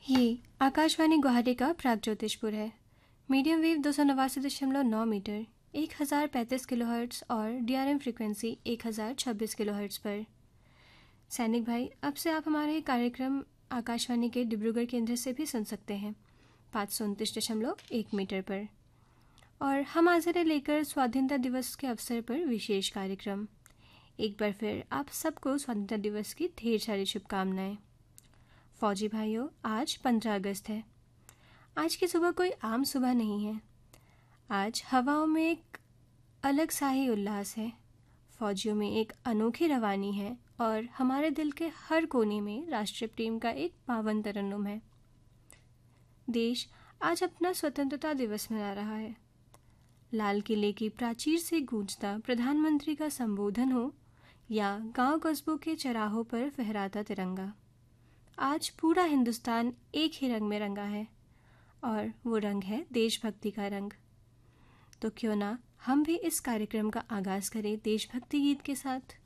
ये आकाशवाणी गुवाहाटी का प्रागज्योतिषपुर है। मीडियम वेव 289.9 मीटर 1035 किलोहर्ट्ज़ और डीआरएम फ्रिक्वेंसी 1026 किलोहर्ट्ज़ पर। सैनिक भाई, अब से आप हमारे कार्यक्रम आकाशवाणी के डिब्रूगढ़ केंद्र से भी सुन सकते हैं 529.1 मीटर पर। और हम हाजिर है लेकर स्वाधीनता दिवस के अवसर पर विशेष कार्यक्रम। एक बार फिर आप सबको स्वाधीनता दिवस की ढेर सारी शुभकामनाएं। फौजी भाइयों, आज 15 अगस्त है। आज की सुबह कोई आम सुबह नहीं है। आज हवाओं में एक अलग सा ही उल्लास है। फौजियों में एक अनोखी रवानी है और हमारे दिल के हर कोने में राष्ट्रीय प्रेम का एक पावन तरन्नुम है। देश आज अपना स्वतंत्रता दिवस मना रहा है। लाल किले की प्राचीर से गूंजता प्रधानमंत्री का संबोधन हो या गांव कस्बों के चौराहों पर फहराता तिरंगा, आज पूरा हिंदुस्तान एक ही रंग में रंगा है और वो रंग है देशभक्ति का रंग। तो क्यों ना हम भी इस कार्यक्रम का आगाज़ करें देशभक्ति गीत के साथ।